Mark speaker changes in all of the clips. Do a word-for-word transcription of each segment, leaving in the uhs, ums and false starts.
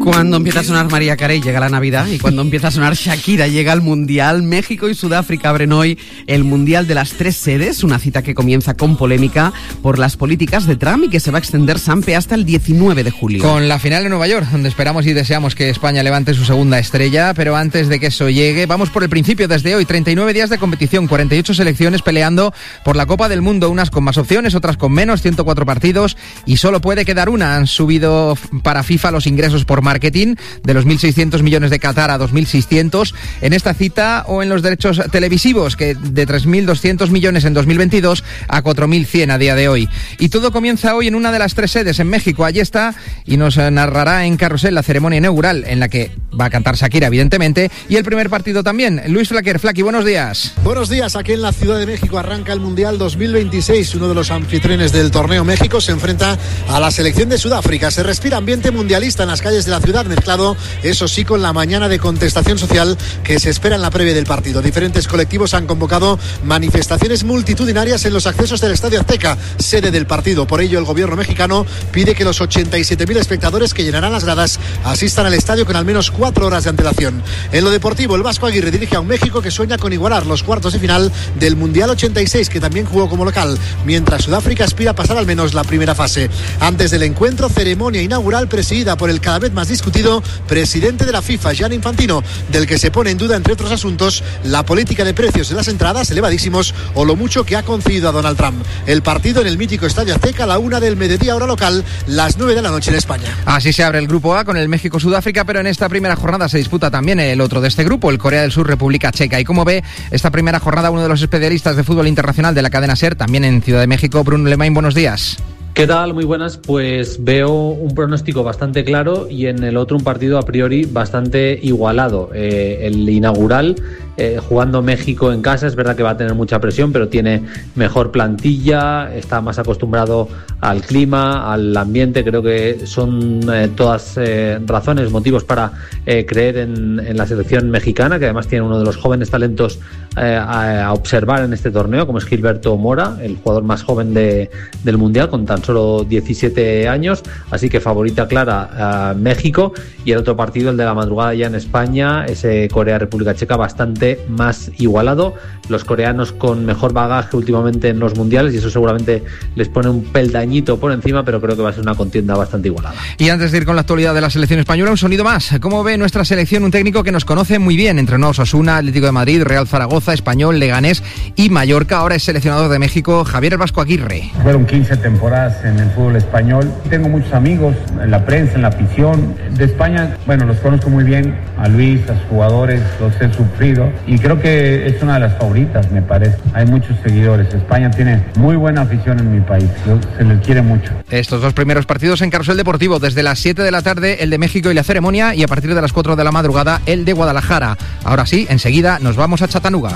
Speaker 1: Cuando empieza a sonar Mariah Carey llega la Navidad, y cuando empieza a sonar Shakira llega el Mundial. México y Sudáfrica abren hoy el Mundial de las tres sedes, una cita que comienza con polémica por las políticas de Trump y que se va a extender, Sampe, hasta el diecinueve de julio.
Speaker 2: Con la final en Nueva York, donde esperamos y deseamos que España levante su segunda estrella, pero antes de que eso llegue, vamos por el principio desde hoy. treinta y nueve días de competición, cuarenta y ocho selecciones peleando por la Copa del Mundo, unas con más opciones, otras con menos, ciento cuatro partidos y solo puede quedar una. Han subido para FIFA los ingresos por marketing de los mil seiscientos millones de Qatar a dos mil seiscientos en esta cita, o en los derechos televisivos, que de tres mil doscientos millones en dos mil veintidós a cuatro mil cien a día de hoy. Y todo comienza hoy en una de las tres sedes en México. Allí está y nos narrará en Carrusel la ceremonia inaugural, en la que va a cantar Shakira, evidentemente, y el primer partido también. Luis Flaquer. Flaqui, buenos días.
Speaker 3: Buenos días. Aquí en la Ciudad de México arranca el Mundial dos mil veintiséis. Uno de los anfitriones del torneo, México, se enfrenta a la selección de Sudáfrica. Se respira ambiente mundialista en las calles de la ciudad, mezclado, eso sí, con la mañana de contestación social que se espera en la previa del partido. Diferentes colectivos han convocado manifestaciones multitudinarias en los accesos del Estadio Azteca, sede del partido. Por ello, el gobierno mexicano pide que los ochenta y siete mil espectadores que llenarán las gradas asistan al estadio con al menos cuatro horas de antelación. En lo deportivo, el Vasco Aguirre dirige a un México que sueña con igualar los cuartos de final del Mundial ochenta y seis, que también jugó como local, mientras Sudáfrica aspira a pasar al menos la primera fase. Antes del encuentro, ceremonia inaugural presidida por el cada vez más discutido presidente de la FIFA, Gianni Infantino, del que se pone en duda, entre otros asuntos, la política de precios de las entradas elevadísimos o lo mucho que ha concedido a Donald Trump. El partido en el mítico Estadio Azteca a la una del mediodía hora local, las nueve de la noche en España.
Speaker 2: Así se abre el grupo A con el México-Sudáfrica, pero en esta primera jornada se disputa también el otro de este grupo, el Corea del Sur-República Checa. Y como ve esta primera jornada, uno de los especialistas de fútbol internacional de la cadena SER, también en Ciudad de México, Bruno Lemain, buenos días.
Speaker 4: ¿Qué tal? Muy buenas. Pues veo un pronóstico bastante claro y en el otro un partido a priori bastante igualado. Eh, el inaugural, eh, jugando México en casa, es verdad que va a tener mucha presión, pero tiene mejor plantilla, está más acostumbrado al clima, al ambiente. Creo que son eh, todas eh, razones, motivos para eh, creer en, en la selección mexicana, que además tiene uno de los jóvenes talentos eh, a, a observar en este torneo, como es Gilberto Mora, el jugador más joven de, del Mundial, con tan solo diecisiete años, así que favorita clara a México. Y el otro partido, el de la madrugada ya en España, ese Corea-República Checa, bastante más igualado, los coreanos con mejor bagaje últimamente en los mundiales, y eso seguramente les pone un peldañito por encima, pero creo que va a ser una contienda bastante igualada.
Speaker 2: Y antes de ir con la actualidad de la selección española, un sonido más. ¿Cómo ve nuestra selección? Un técnico que nos conoce muy bien, entrenó Osasuna, Atlético de Madrid, Real Zaragoza, Español, Leganés y Mallorca. Ahora es seleccionador de México, Javier El Vasco Aguirre.
Speaker 5: Fueron quince temporadas en el fútbol español. Tengo muchos amigos en la prensa, en la afición. De España, bueno, los conozco muy bien, a Luis, a sus jugadores, los he sufrido y creo que es una de las favoritas, me parece. Hay muchos seguidores. España tiene muy buena afición en mi país. Se les quiere mucho.
Speaker 2: Estos dos primeros partidos en Carrusel Deportivo, desde las siete de la tarde el de México y la ceremonia, y a partir de las cuatro de la madrugada el de Guadalajara. Ahora sí, enseguida nos vamos a Chattanooga.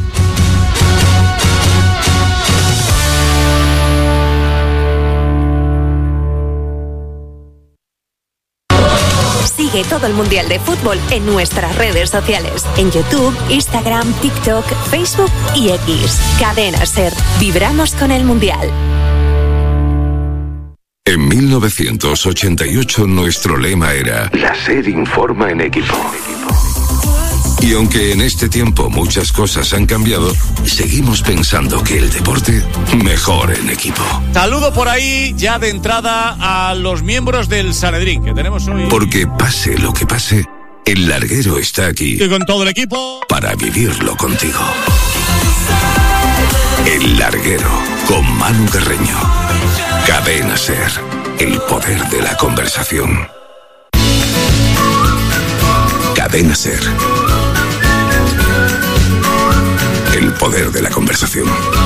Speaker 6: Sigue todo el Mundial de Fútbol en nuestras redes sociales, en YouTube, Instagram, TikTok, Facebook y X. Cadena SER. Vibramos con el Mundial.
Speaker 7: En mil novecientos ochenta y ocho nuestro lema era La SER informa en equipo. Y aunque en este tiempo muchas cosas han cambiado, seguimos pensando que el deporte mejor en equipo.
Speaker 8: Saludo por ahí ya de entrada a los miembros del Sanedrín que tenemos hoy.
Speaker 7: Porque pase lo que pase, el larguero está aquí.
Speaker 8: Y con todo el equipo.
Speaker 7: Para vivirlo contigo. El larguero con Manu Carreño. Cadena SER. El poder de la conversación. Cadena SER. El poder de la conversación.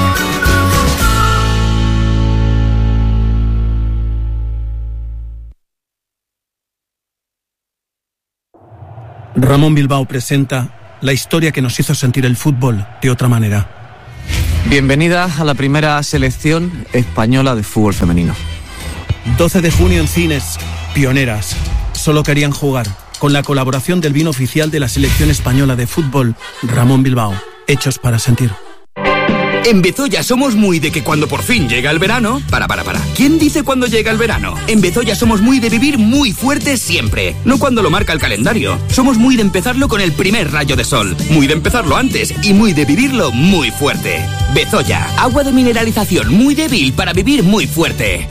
Speaker 9: Ramón Bilbao presenta la historia que nos hizo sentir el fútbol de otra manera.
Speaker 10: Bienvenida a la primera selección española de fútbol femenino.
Speaker 9: doce de junio en cines, pioneras. Solo querían jugar. Con la colaboración del vino oficial de la selección española de fútbol, Ramón Bilbao. Hechos para sentir.
Speaker 11: En Bezoya somos muy de que cuando por fin llega el verano... Para, para, para. ¿Quién dice cuando llega el verano? En Bezoya somos muy de vivir muy fuerte siempre. No cuando lo marca el calendario. Somos muy de empezarlo con el primer rayo de sol. Muy de empezarlo antes y muy de vivirlo muy fuerte. Bezoya. Agua de mineralización muy débil para vivir muy fuerte.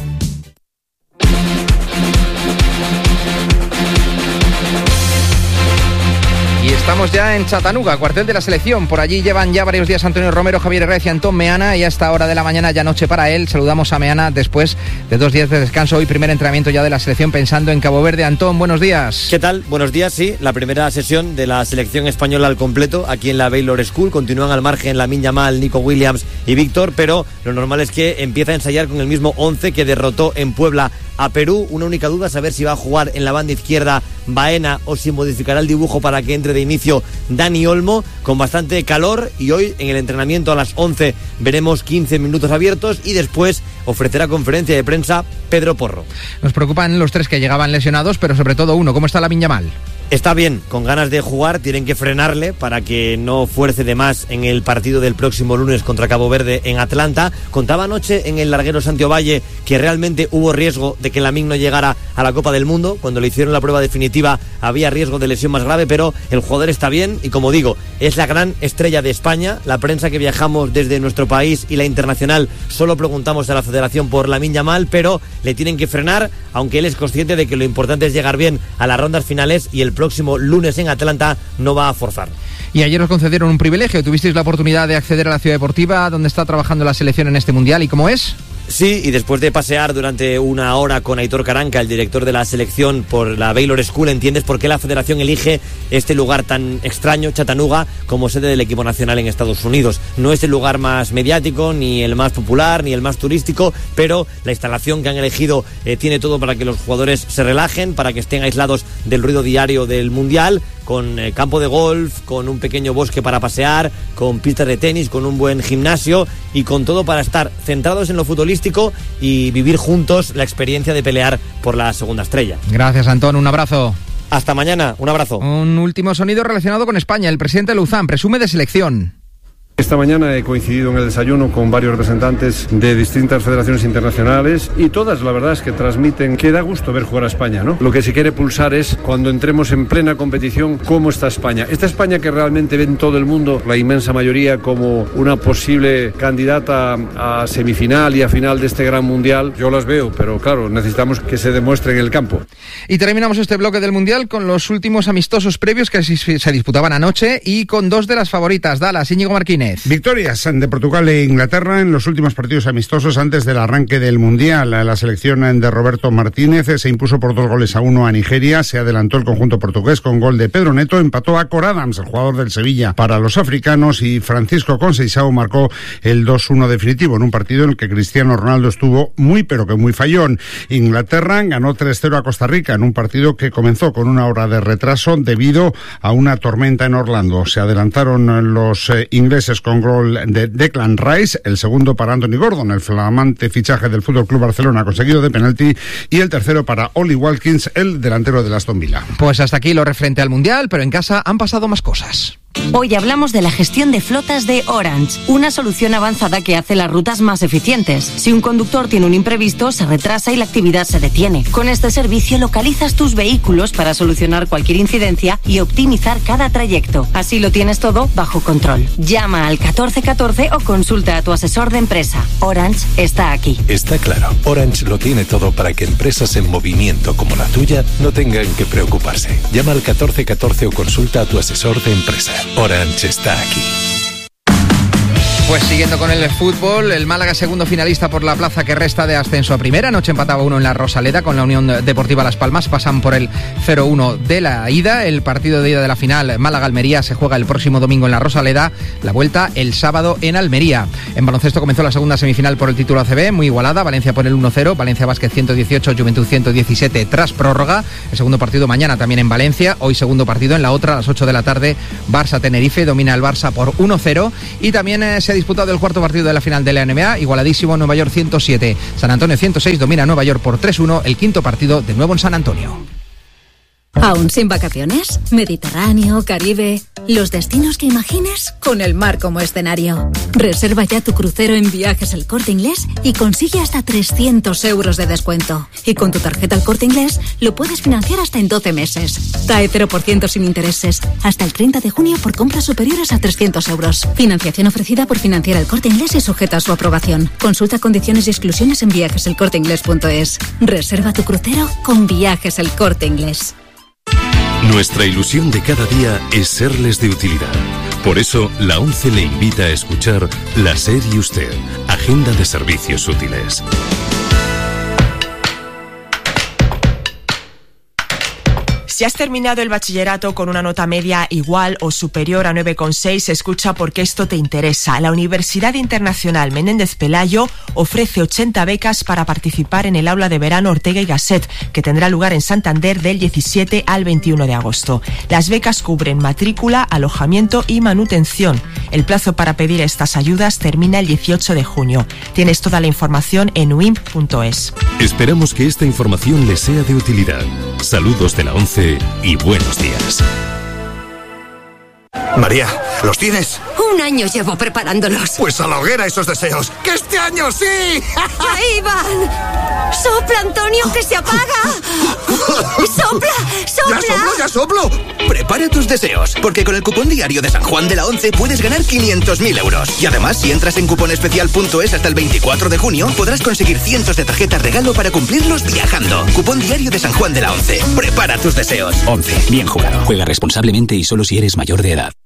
Speaker 2: Estamos ya en Chattanooga, cuartel de la selección. Por allí llevan ya varios días Antonio Romero, Javier Herrera y Antón Meana. Y a esta hora de la mañana, ya noche para él. Saludamos a Meana después de dos días de descanso. Hoy primer entrenamiento ya de la selección pensando en Cabo Verde. Antón, buenos días.
Speaker 12: ¿Qué tal? Buenos días, sí. La primera sesión de la selección española al completo aquí en la Baylor School. Continúan al margen Lamine Yamal, Nico Williams y Víctor, pero lo normal es que empieza a ensayar con el mismo once que derrotó en Puebla a Perú. Una única duda, saber si va a jugar en la banda izquierda Baena o si modificará el dibujo para que entre de inicio Dani Olmo, con bastante calor. Y hoy en el entrenamiento a las once veremos quince minutos abiertos y después ofrecerá conferencia de prensa Pedro Porro.
Speaker 2: Nos preocupan los tres que llegaban lesionados, pero sobre todo uno. ¿Cómo está Lamine Yamal?
Speaker 12: Está bien, con ganas de jugar, tienen que frenarle para que no fuerce de más en el partido del próximo lunes contra Cabo Verde en Atlanta. Contaba anoche en el larguero Santiago Valle que realmente hubo riesgo de que Lamine no llegara a la Copa del Mundo. Cuando le hicieron la prueba definitiva había riesgo de lesión más grave, pero el jugador está bien y, como digo, es la gran estrella de España. La prensa que viajamos desde nuestro país y la internacional solo preguntamos a la federación por Lamine Yamal, pero le tienen que frenar, aunque él es consciente de que lo importante es llegar bien a las rondas finales y el próximo lunes en Atlanta no va a forzar.
Speaker 2: Y ayer os concedieron un privilegio, tuvisteis la oportunidad de acceder a la ciudad deportiva donde está trabajando la selección en este mundial. ¿Y cómo es?
Speaker 12: Sí, y después de pasear durante una hora con Aitor Caranca, el director de la selección, por la Baylor School, entiendes por qué la federación elige este lugar tan extraño, Chattanooga, como sede del equipo nacional en Estados Unidos. No es el lugar más mediático, ni el más popular, ni el más turístico, pero la instalación que han elegido eh, tiene todo para que los jugadores se relajen, para que estén aislados del ruido diario del Mundial, con eh, campo de golf, con un pequeño bosque para pasear, con pistas de tenis, con un buen gimnasio y con todo para estar centrados en lo futbolístico y vivir juntos la experiencia de pelear por la segunda estrella.
Speaker 2: Gracias, Antón, un abrazo.
Speaker 12: Hasta mañana, un abrazo.
Speaker 2: Un último sonido relacionado con España. El presidente Luzán presume de selección.
Speaker 13: Esta mañana he coincidido en el desayuno con varios representantes de distintas federaciones internacionales y todas, la verdad, es que transmiten que da gusto ver jugar a España, ¿no? Lo que se quiere pulsar es, cuando entremos en plena competición, cómo está España. Esta España que realmente ve en todo el mundo, la inmensa mayoría, como una posible candidata a semifinal y a final de este gran mundial. Yo las veo, pero claro, necesitamos que se demuestre en el campo.
Speaker 2: Y terminamos este bloque del mundial con los últimos amistosos previos que se disputaban anoche y con dos de las favoritas. Dallas, Íñigo Marquínez.
Speaker 14: Victorias de Portugal e Inglaterra en los últimos partidos amistosos antes del arranque del Mundial. La selección de Roberto Martínez se impuso por dos goles a uno a Nigeria. Se adelantó el conjunto portugués con gol de Pedro Neto. Empató a Cor Adams, el jugador del Sevilla, para los africanos. Y Francisco Conceição marcó el dos uno definitivo en un partido en el que Cristiano Ronaldo estuvo muy pero que muy fallón. Inglaterra ganó tres cero a Costa Rica en un partido que comenzó con una hora de retraso debido a una tormenta en Orlando. Se adelantaron los eh, ingleses con gol de Declan Rice, el segundo para Anthony Gordon, el flamante fichaje del Fútbol Club Barcelona conseguido de penalti, y el tercero para Oli Watkins, el delantero del Aston Villa.
Speaker 2: Pues hasta aquí lo referente al Mundial, pero en casa han pasado más cosas.
Speaker 6: Hoy hablamos de la gestión de flotas de Orange, una solución avanzada que hace las rutas más eficientes. Si un conductor tiene un imprevisto, se retrasa y la actividad se detiene. Con este servicio localizas tus vehículos para solucionar cualquier incidencia y optimizar cada trayecto. Así lo tienes todo bajo control. Llama al catorce catorce o consulta a tu asesor de empresa. Orange está aquí.
Speaker 15: Está claro, Orange lo tiene todo para que empresas en movimiento como la tuya no tengan que preocuparse. Llama al catorce catorce o consulta a tu asesor de empresa. Orange está aquí.
Speaker 2: Pues siguiendo con el fútbol, el Málaga segundo finalista por la plaza que resta de ascenso a primera. Anoche empataba uno en la Rosaleda con la Unión Deportiva Las Palmas. Pasan por el cero uno de la ida. El partido de ida de la final Málaga-Almería se juega el próximo domingo en la Rosaleda. La vuelta el sábado en Almería. En baloncesto comenzó la segunda semifinal por el título A C B, muy igualada. Valencia por el uno cero, Valencia Basket ciento dieciocho, Juventud ciento diecisiete tras prórroga. El segundo partido mañana también en Valencia. Hoy segundo partido en la otra a las ocho de la tarde. Barça-Tenerife, domina el Barça por uno cero. Y también eh, se ha disputado el cuarto partido de la final de la N B A, igualadísimo. Nueva York ciento siete, San Antonio ciento seis, domina Nueva York por tres uno, el quinto partido de nuevo en San Antonio.
Speaker 16: ¿Aún sin vacaciones? Mediterráneo, Caribe... Los destinos que imagines con el mar como escenario. Reserva ya tu crucero en Viajes El Corte Inglés y consigue hasta trescientos euros de descuento. Y con tu tarjeta El Corte Inglés lo puedes financiar hasta en doce meses. T A E cero por ciento sin intereses. Hasta el treinta de junio por compras superiores a trescientos euros. Financiación ofrecida por Financiera El Corte Inglés y sujeta a su aprobación. Consulta condiciones y exclusiones en viajes el corte inglés punto es. Reserva tu crucero con Viajes El Corte Inglés.
Speaker 17: Nuestra ilusión de cada día es serles de utilidad. Por eso, la ONCE le invita a escuchar La SER y Usted, Agenda de Servicios Útiles.
Speaker 18: Si has terminado el bachillerato con una nota media igual o superior a nueve coma seis, escucha porque esto te interesa. La Universidad Internacional Menéndez Pelayo ofrece ochenta becas para participar en el aula de verano Ortega y Gasset, que tendrá lugar en Santander del diecisiete al veintiuno de agosto. Las becas cubren matrícula, alojamiento y manutención. El plazo para pedir estas ayudas termina el dieciocho de junio. Tienes toda la información en u i m punto es.
Speaker 17: Esperamos que esta información les sea de utilidad. Saludos de la ONCE y buenos días.
Speaker 19: María, ¿los tienes?
Speaker 20: Un año llevo preparándolos.
Speaker 19: Pues a la hoguera esos deseos. ¡Que este año sí!
Speaker 20: ¡Ahí van! ¡Sopla, Antonio, que se apaga! ¡Sopla, sopla!
Speaker 19: ¡Ya soplo, ya soplo! Prepara tus deseos, porque con el cupón diario de San Juan de la ONCE puedes ganar quinientos mil euros. Y además, si entras en cuponespecial punto es hasta el veinticuatro de junio, podrás conseguir cientos de tarjetas regalo para cumplirlos viajando. Cupón diario de San Juan de la ONCE. Prepara tus deseos.
Speaker 21: ONCE. Bien jugado. Juega responsablemente y solo si eres mayor de edad.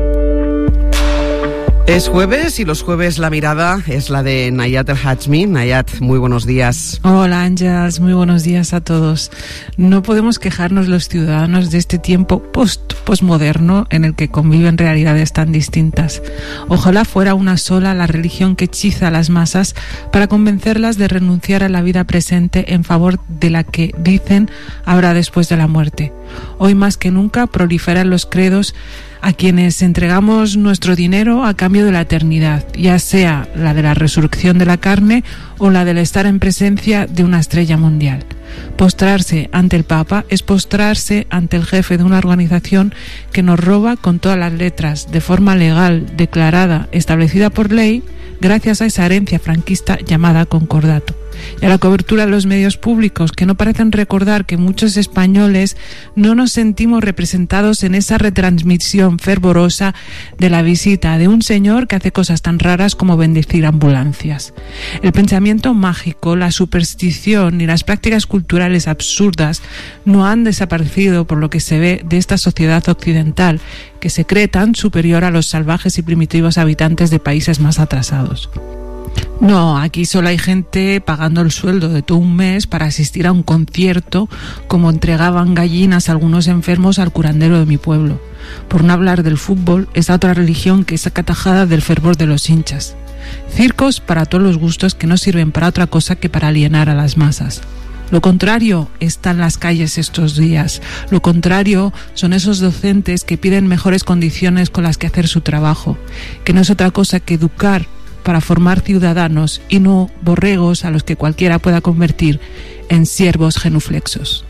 Speaker 1: Es jueves y los jueves la mirada es la de Nayat El Hajmi. Nayat, muy buenos días.
Speaker 22: Hola Ángels, muy buenos días a todos. No podemos quejarnos los ciudadanos de este tiempo post postmoderno en el que conviven realidades tan distintas. Ojalá fuera una sola la religión que hechiza a las masas para convencerlas de renunciar a la vida presente en favor de la que dicen habrá después de la muerte. Hoy más que nunca proliferan los credos a quienes entregamos nuestro dinero a cambio de la eternidad, ya sea la de la resurrección de la carne o la del estar en presencia de una estrella mundial. Postrarse ante el Papa es postrarse ante el jefe de una organización que nos roba con todas las letras, de forma legal, declarada, establecida por ley, gracias a esa herencia franquista llamada concordato. Y a la cobertura de los medios públicos, que no parecen recordar que muchos españoles no nos sentimos representados en esa retransmisión fervorosa de la visita de un señor que hace cosas tan raras como bendecir ambulancias. El pensamiento mágico, la superstición y las prácticas culturales absurdas no han desaparecido por lo que se ve de esta sociedad occidental, que se cree tan superior a los salvajes y primitivos habitantes de países más atrasados. No, aquí solo hay gente pagando el sueldo de todo un mes para asistir a un concierto, como entregaban gallinas a algunos enfermos al curandero de mi pueblo. Por no hablar del fútbol, esa otra religión que es acatajada del fervor de los hinchas. Circos para todos los gustos que no sirven para otra cosa que para alienar a las masas. Lo contrario está en las calles estos días. Lo contrario son esos docentes que piden mejores condiciones con las que hacer su trabajo, que no es otra cosa que educar para formar ciudadanos y no borregos a los que cualquiera pueda convertir en siervos genuflexos.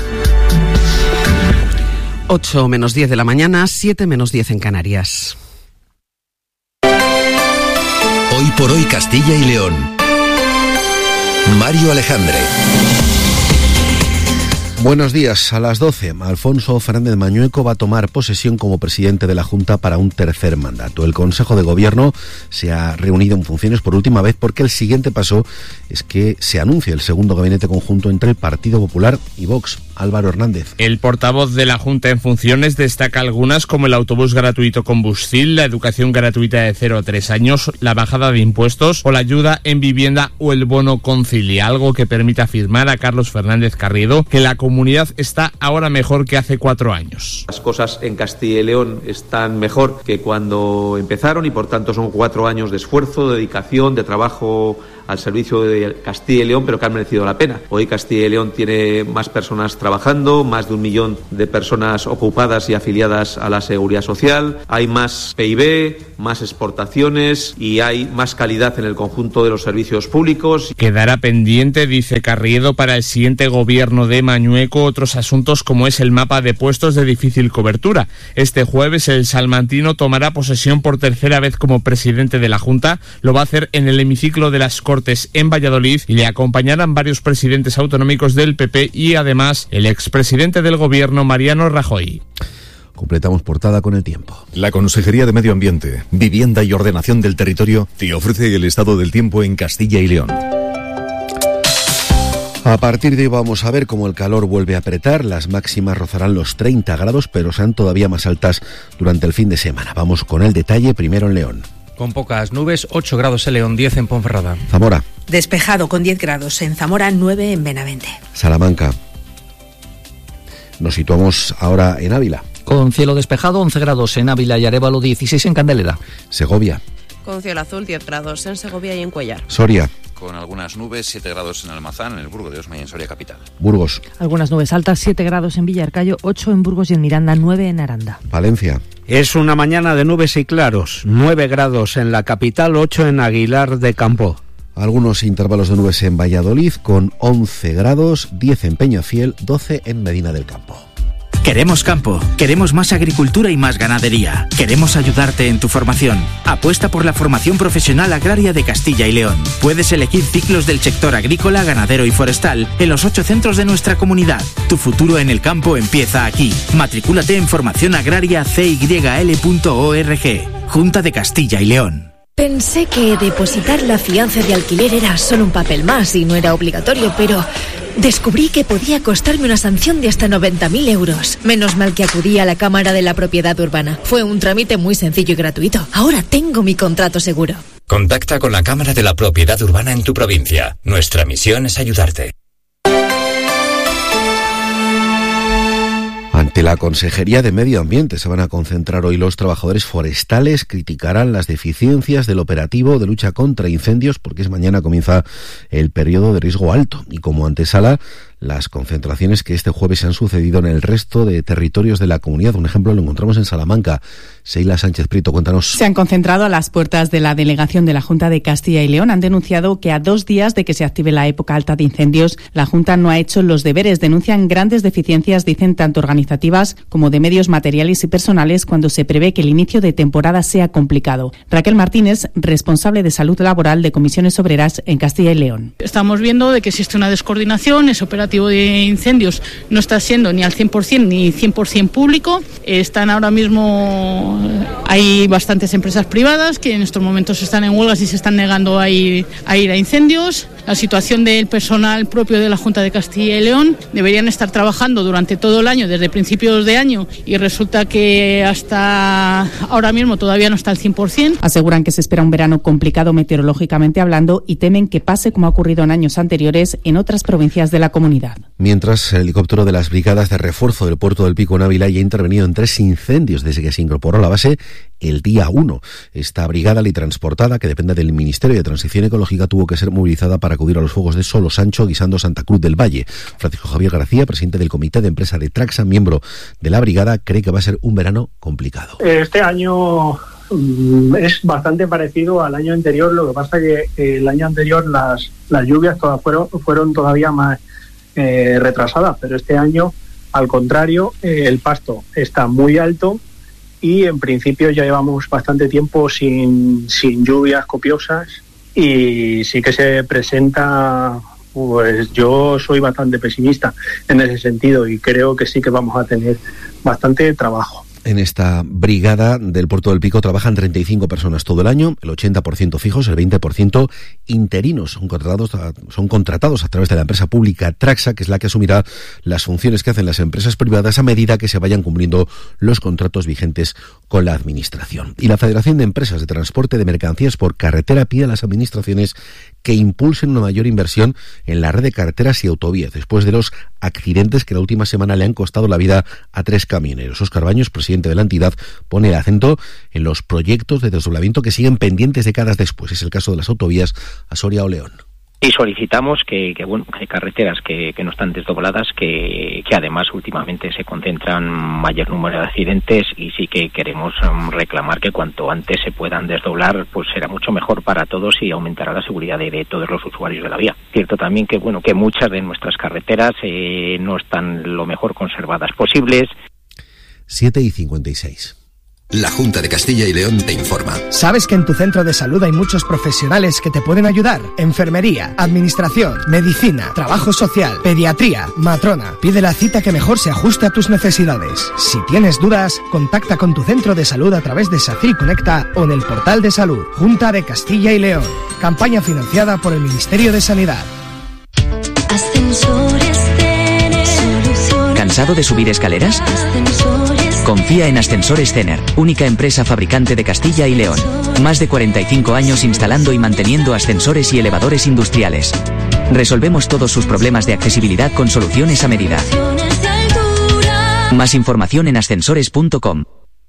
Speaker 1: ocho menos diez de la mañana, siete menos diez en Canarias.
Speaker 23: Hoy por hoy Castilla y León. Mario Alejandre.
Speaker 24: Buenos días. A las doce, Alfonso Fernández Mañueco va a tomar posesión como presidente de la Junta para un tercer mandato. El Consejo de Gobierno se ha reunido en funciones por última vez porque el siguiente paso es que se anuncie el segundo gabinete conjunto entre el Partido Popular y Vox. Álvaro Hernández.
Speaker 25: El portavoz de la Junta en funciones destaca algunas como el autobús gratuito con Buscil, la educación gratuita de cero a tres años, la bajada de impuestos o la ayuda en vivienda o el bono Concilia, algo que permite afirmar a Carlos Fernández Carriedo que la comunidad está ahora mejor que hace cuatro años.
Speaker 26: Las cosas en Castilla y León están mejor que cuando empezaron y por tanto son cuatro años de esfuerzo, de dedicación, de trabajo al servicio de Castilla y León, pero que han merecido la pena. Hoy Castilla y León tiene más personas trabajando, más de un millón de personas ocupadas y afiliadas a la Seguridad Social, hay más P I B, más exportaciones y hay más calidad en el conjunto de los servicios públicos.
Speaker 25: Quedará pendiente, dice Carriedo, para el siguiente gobierno de Mañueco otros asuntos como es el mapa de puestos de difícil cobertura. Este jueves el salmantino tomará posesión por tercera vez como presidente de la Junta. Lo va a hacer en el hemiciclo de las Cortes en Valladolid y le acompañarán varios presidentes autonómicos del P P y además el expresidente del gobierno Mariano Rajoy.
Speaker 24: Completamos portada con el tiempo.
Speaker 3: La Consejería de Medio Ambiente, Vivienda y Ordenación del Territorio te ofrece el estado del tiempo en Castilla y León.
Speaker 24: A partir de hoy vamos a ver cómo el calor vuelve a apretar. Las máximas rozarán los treinta grados, pero serán todavía más altas durante el fin de semana. Vamos con el detalle, primero en León.
Speaker 4: Con pocas nubes, ocho grados en León, diez en Ponferrada.
Speaker 24: Zamora.
Speaker 5: Despejado con diez grados en Zamora, nueve en Benavente.
Speaker 24: Salamanca. Nos situamos ahora en Ávila.
Speaker 7: Con cielo despejado, once grados en Ávila y Arévalo, dieciséis en Candelera.
Speaker 24: Segovia.
Speaker 8: Con cielo azul, diez grados en Segovia y en Cuellar.
Speaker 24: Soria.
Speaker 10: Con algunas nubes, siete grados en Almazán, en el Burgo de Osma y en Soria capital.
Speaker 24: Burgos.
Speaker 27: Algunas nubes altas, siete grados en Villarcayo, ocho en Burgos y en Miranda, nueve en Aranda.
Speaker 24: Valencia.
Speaker 28: Es una mañana de nubes y claros, nueve grados en la capital, ocho en Aguilar de Campo.
Speaker 24: Algunos intervalos de nubes en Valladolid con once grados, diez en Peñafiel, doce en Medina del Campo.
Speaker 29: Queremos campo, queremos más agricultura y más ganadería. Queremos ayudarte en tu formación. Apuesta por la formación profesional agraria de Castilla y León. Puedes elegir ciclos del sector agrícola, ganadero y forestal en los ocho centros de nuestra comunidad. Tu futuro en el campo empieza aquí. Matricúlate en formación agraria c y l punto org. Junta de Castilla y León.
Speaker 30: Pensé que depositar la fianza de alquiler era solo un papel más y no era obligatorio, pero descubrí que podía costarme una sanción de hasta noventa mil euros. Menos mal que acudí a la Cámara de la Propiedad Urbana. Fue un trámite muy sencillo y gratuito. Ahora tengo mi contrato seguro.
Speaker 31: Contacta con la Cámara de la Propiedad Urbana en tu provincia. Nuestra misión es ayudarte.
Speaker 24: Ante la Consejería de Medio Ambiente se van a concentrar hoy los trabajadores forestales, criticarán las deficiencias del operativo de lucha contra incendios porque es mañana comienza el periodo de riesgo alto y como antesala las concentraciones que este jueves se han sucedido en el resto de territorios de la comunidad. Un ejemplo lo encontramos en Salamanca. Seila Sánchez Prieto, cuéntanos.
Speaker 32: Se han concentrado a las puertas de la delegación de la Junta de Castilla y León. Han denunciado que a dos días de que se active la época alta de incendios, la Junta no ha hecho los deberes. Denuncian grandes deficiencias, dicen, tanto organizativas como de medios materiales y personales cuando se prevé que el inicio de temporada sea complicado. Raquel Martínez, responsable de salud laboral de Comisiones Obreras en Castilla y León.
Speaker 33: Estamos viendo de que existe una descoordinación, es operativo de incendios no está siendo ni al cien por ciento ni cien por ciento público. Están ahora mismo, hay bastantes empresas privadas que en estos momentos están en huelgas y se están negando a ir a, ir a incendios. La situación del personal propio de la Junta de Castilla y León, deberían estar trabajando durante todo el año, desde principios de año, y resulta que hasta ahora mismo todavía no está al cien por ciento.
Speaker 32: Aseguran que se espera un verano complicado meteorológicamente hablando y temen que pase como ha ocurrido en años anteriores en otras provincias de la comunidad.
Speaker 24: Mientras, el helicóptero de las brigadas de refuerzo del puerto del Pico en Ávila ya ha intervenido en tres incendios desde que se incorporó a la base el día uno. Esta brigada litransportada, que depende del Ministerio de Transición Ecológica, tuvo que ser movilizada para acudir a los fuegos de Solo Sancho, Guisando, Santa Cruz del Valle. Francisco Javier García, presidente del Comité de Empresa de Traxa, miembro de la brigada, cree que va a ser un verano complicado.
Speaker 34: Este año es bastante parecido al año anterior, lo que pasa que el año anterior las, las lluvias todas fueron, fueron todavía más eh, retrasadas, pero este año, al contrario, eh, el pasto está muy alto y en principio ya llevamos bastante tiempo sin, sin lluvias copiosas y sí que se presenta, pues yo soy bastante pesimista en ese sentido y creo que sí que vamos a tener bastante trabajo.
Speaker 24: En esta brigada del Puerto del Pico trabajan treinta y cinco personas todo el año, el ochenta por ciento fijos, el veinte por ciento interinos. Son contratados, a, son contratados a través de la empresa pública Traxa, que es la que asumirá las funciones que hacen las empresas privadas a medida que se vayan cumpliendo los contratos vigentes con la Administración. Y la Federación de Empresas de Transporte de Mercancías por Carretera pide a las administraciones que impulsen una mayor inversión en la red de carreteras y autovías, después de los accidentes que la última semana le han costado la vida a tres camioneros. Óscar Baños, presidente presidente de la entidad, pone el acento en los proyectos de desdoblamiento que siguen pendientes décadas después. Es el caso de las autovías a Soria o León.
Speaker 2: Y solicitamos que, que bueno, hay carreteras que, que no están desdobladas, que, que además últimamente se concentran mayor número de accidentes, y sí que queremos um, reclamar que cuanto antes se puedan desdoblar, pues será mucho mejor para todos y aumentará la seguridad de, de todos los usuarios de la vía. Cierto también que bueno que muchas de nuestras carreteras eh, no están lo mejor conservadas posibles.
Speaker 24: siete y cincuenta y seis.
Speaker 23: La Junta de Castilla y León te informa.
Speaker 6: ¿Sabes que en tu centro de salud hay muchos profesionales que te pueden ayudar? Enfermería, administración, medicina, trabajo social, pediatría, matrona. Pide la cita que mejor se ajuste a tus necesidades. Si tienes dudas, contacta con tu centro de salud a través de SACIL Conecta o en el portal de salud. Junta de Castilla y León. Campaña financiada por el Ministerio de Sanidad.
Speaker 9: Ascensores Cener.
Speaker 11: ¿Cansado de subir escaleras?
Speaker 9: Ascensores.
Speaker 11: Confía en Ascensores Cener, única empresa fabricante de Castilla y León. Más de cuarenta y cinco años instalando y manteniendo ascensores y elevadores industriales. Resolvemos todos sus problemas de accesibilidad con soluciones a medida. Más información en ascensores punto com.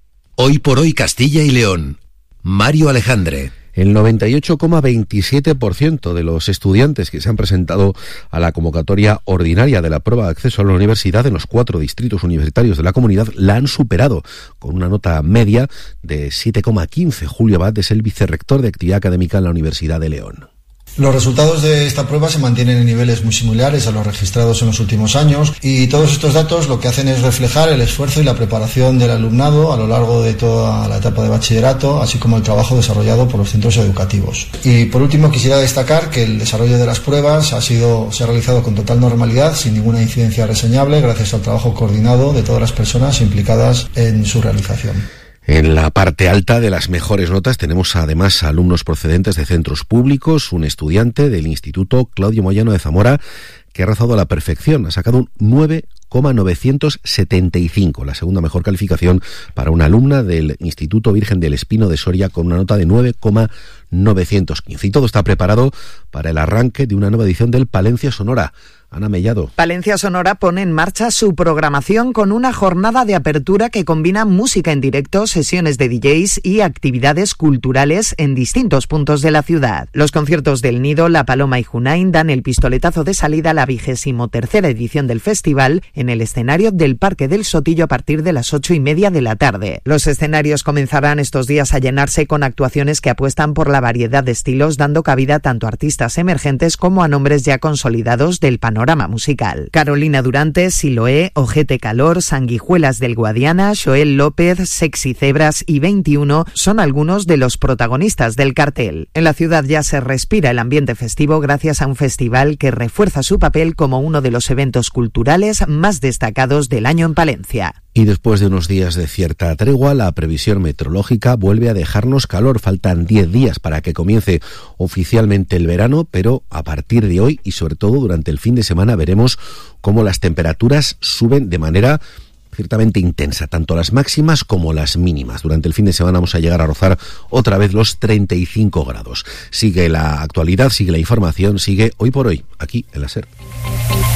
Speaker 23: Hoy por hoy Castilla y León. Mario Alejandre.
Speaker 24: El noventa y ocho coma veintisiete por ciento de los estudiantes que se han presentado a la convocatoria ordinaria de la prueba de acceso a la universidad en los cuatro distritos universitarios de la comunidad la han superado, con una nota media de siete coma quince. Julio Abad es el vicerrector de actividad académica en la Universidad de León.
Speaker 12: Los resultados de esta prueba se mantienen en niveles muy similares a los registrados en los últimos años, y todos estos datos lo que hacen es reflejar el esfuerzo y la preparación del alumnado a lo largo de toda la etapa de bachillerato, así como el trabajo desarrollado por los centros educativos. Y por último quisiera destacar que el desarrollo de las pruebas ha sido, se ha realizado con total normalidad, sin ninguna incidencia reseñable, gracias al trabajo coordinado de todas las personas implicadas en su realización.
Speaker 24: En la parte alta de las mejores notas tenemos además a alumnos procedentes de centros públicos, un estudiante del Instituto Claudio Moyano de Zamora que ha rozado a la perfección, ha sacado un nueve coma novecientos setenta y cinco, la segunda mejor calificación para una alumna del Instituto Virgen del Espino de Soria con una nota de nueve coma novecientos quince. Y todo está preparado para el arranque de una nueva edición del Palencia Sonora. Ana Mellado.
Speaker 13: Palencia Sonora pone en marcha su programación con una jornada de apertura que combina música en directo, sesiones de D Js y actividades culturales en distintos puntos de la ciudad. Los conciertos del Nido, La Paloma y Junain dan el pistoletazo de salida a la vigésimo tercera edición del festival en el escenario del Parque del Sotillo a partir de las ocho y media de la tarde. Los escenarios comenzarán estos días a llenarse con actuaciones que apuestan por la variedad de estilos, dando cabida tanto a artistas emergentes como a nombres ya consolidados del panorama musical. Carolina Durante, Siloé, Ojete Calor, Sanguijuelas del Guadiana, Joel López, Sexy Cebras y veintiuno son algunos de los protagonistas del cartel. En la ciudad ya se respira el ambiente festivo gracias a un festival que refuerza su papel como uno de los eventos culturales más destacados del año en Palencia.
Speaker 24: Y después de unos días de cierta tregua, la previsión meteorológica vuelve a dejarnos calor. Faltan diez días para que comience oficialmente el verano, pero a partir de hoy y sobre todo durante el fin de semana veremos cómo las temperaturas suben de manera ciertamente intensa, tanto las máximas como las mínimas. Durante el fin de semana vamos a llegar a rozar otra vez los treinta y cinco grados. Sigue la actualidad, sigue la información, sigue Hoy por Hoy, aquí en la SER.